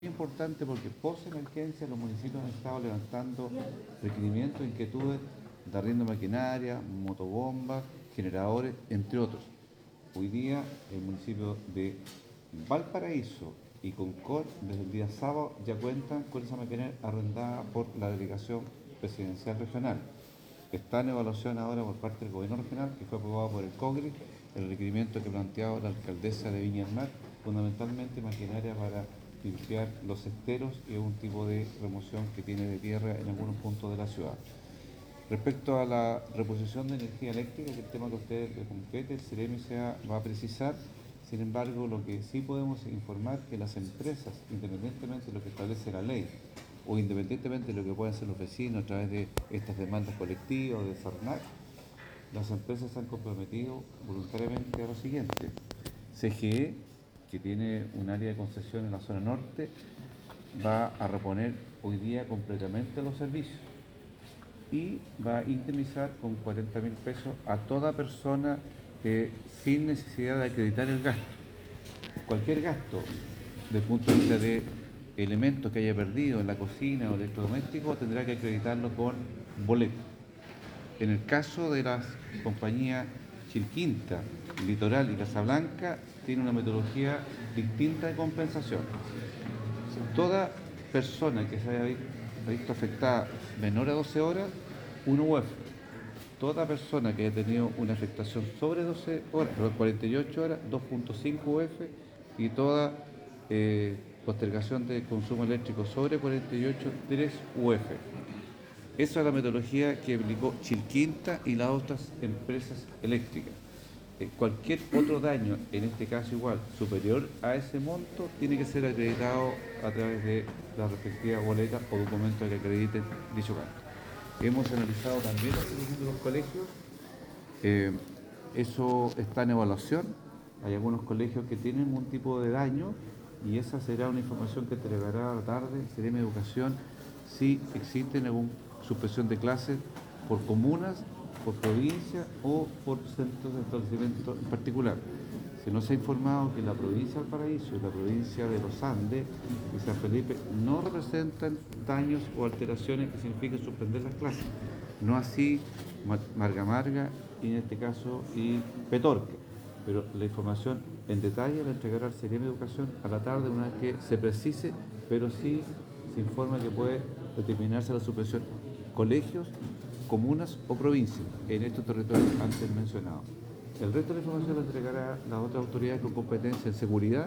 Importante porque post emergencia los municipios han estado levantando requerimientos, inquietudes de arriendo de maquinaria, motobombas, generadores, entre otros. Hoy día el municipio de Valparaíso y Concón desde el día sábado ya cuentan con esa maquinaria arrendada por la delegación presidencial regional. Está en evaluación ahora por parte del gobierno regional, que fue aprobado por el COGRI, el requerimiento que planteaba la alcaldesa de Viña del Mar, fundamentalmente maquinaria para limpiar los esteros y un tipo de remoción que tiene de tierra en algunos puntos de la ciudad. Respecto a la reposición de energía eléctrica, que es el tema que usted le compete, el CEREMI va a precisar. Sin embargo, lo que sí podemos informar es que las empresas, independientemente de lo que establece la ley, o independientemente de lo que puedan hacer los vecinos a través de estas demandas colectivas o de FARNAC, las empresas se han comprometido voluntariamente a lo siguiente. CGE, que tiene un área de concesión en la zona norte, va a reponer hoy día completamente los servicios y va a indemnizar con 40.000 pesos a toda persona sin necesidad de acreditar el gasto. Cualquier gasto, desde el punto de vista de elementos que haya perdido en la cocina o electrodoméstico, tendrá que acreditarlo con boleto. En el caso de las compañías Chilquinta, Litoral y Casablanca, tiene una metodología distinta de compensación. Toda persona que se haya visto afectada menor a 12 horas, 1 UF. Toda persona que haya tenido una afectación sobre 12 horas, 48 horas, 2.5 UF, y toda postergación de consumo eléctrico sobre 48, 3 UF. Esa es la metodología que aplicó Chilquinta y las otras empresas eléctricas. Cualquier otro daño, en este caso igual, superior a ese monto, tiene que ser acreditado a través de la respectiva boleta o documento que acrediten dicho gasto. Hemos analizado también la situación de los colegios. Eso está en evaluación. Hay algunos colegios que tienen algún tipo de daño y esa será una información que entregará a la tarde CEREMI de Educación si existe alguna suspensión de clases por comunas, por provincia o por centros de establecimiento en particular. Se nos ha informado que la provincia de Valparaíso y la provincia de Los Andes y San Felipe no representan daños o alteraciones que signifiquen suspender las clases. No así Marga Marga y en este caso y Petorca. Pero la información en detalle la entregará el CEREMI de Educación a la tarde una vez que se precise, pero sí se informa que puede determinarse la suspensión colegios, comunas o provincias en estos territorios antes mencionados. El resto de la información la entregará las otras autoridades con competencia en seguridad.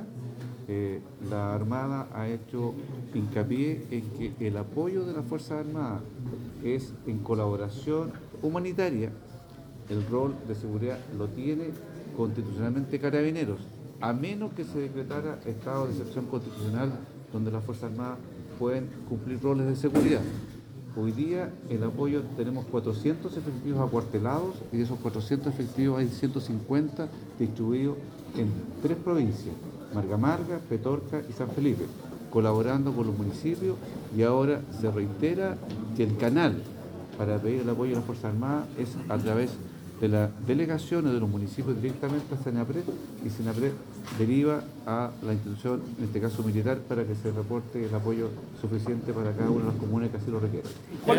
La Armada ha hecho hincapié en que el apoyo de las Fuerzas Armadas es en colaboración humanitaria. El rol de seguridad lo tiene constitucionalmente Carabineros, a menos que se decretara estado de excepción constitucional donde las Fuerzas Armadas pueden cumplir roles de seguridad. Hoy día el apoyo tenemos 400 efectivos acuartelados y de esos 400 efectivos hay 150 distribuidos en 3 provincias, Marga Marga, Petorca y San Felipe, colaborando con los municipios, y ahora se reitera que el canal para pedir el apoyo de las Fuerzas Armadas es a través de las delegaciones de los municipios directamente a Senapred, y Senapred deriva a la institución, en este caso militar, para que se reporte el apoyo suficiente para cada una de las comunas que así lo requieran. ¿Cuál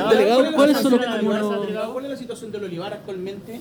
es la situación del olivar actualmente?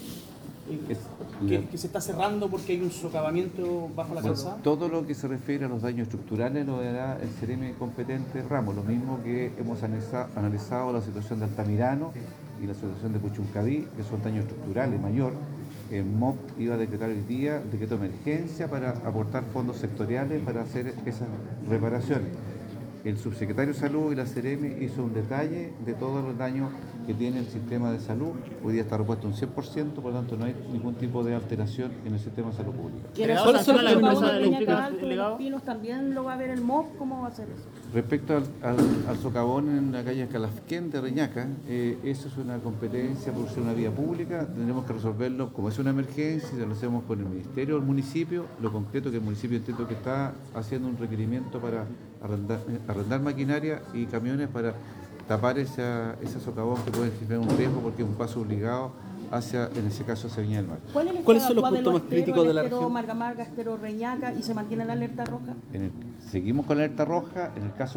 Que se está cerrando porque hay un socavamiento bajo la calzada. Todo lo que se refiere a los daños estructurales lo dará el CEREMI competente Ramos, lo mismo que hemos analizado la situación de Altamirano y la situación de Puchuncaví, que son daños estructurales mayor. El MOP iba a decretar el día decreto de emergencia para aportar fondos sectoriales para hacer esas reparaciones. El subsecretario de Salud y la CEREMI hizo un detalle de todos los daños que tiene el sistema de salud. Hoy día está repuesto un 100%, por lo tanto no hay ningún tipo de alteración en el sistema de salud pública. ¿Cuáles son las empresas eléctricas? Pinos también lo va a ver el MOP, ¿cómo va a ser eso? Respecto al socavón en la calle Calafquén de Reñaca, eso es una competencia por ser una vía pública, tendremos que resolverlo como es una emergencia, lo hacemos con el ministerio o el municipio. Lo concreto que el municipio entiendo que está haciendo un requerimiento para arrendar maquinaria y camiones para tapar ese socavón que puede generar un riesgo porque es un paso obligado hacia, en ese caso, hacia Viña del Mar. ¿Cuáles son los puntos más esteros, críticos de la estero región? Marga Marga, estero Reñaca, y se mantiene la alerta roja? Seguimos con la alerta roja, en el caso